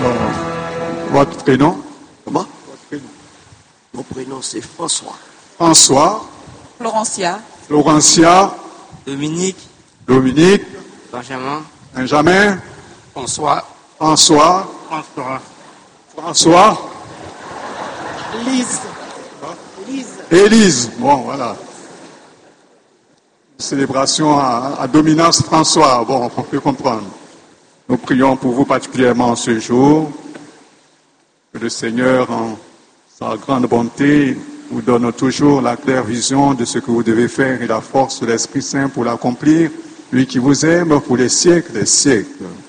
Votre prénom? Comment? Votre prénom. Mon prénom c'est François. François. Florencia. Florencia. Dominique. Dominique. Benjamin. Benjamin. François. François. François. François. Lise. Élise. Bon, voilà. Célébration à dominance François. Bon, on peut comprendre. Nous prions pour vous particulièrement ce jour. Que le Seigneur, en sa grande bonté, vous donne toujours la claire vision de ce que vous devez faire et la force de l'Esprit Saint pour l'accomplir. Lui qui vous aime pour les siècles des siècles.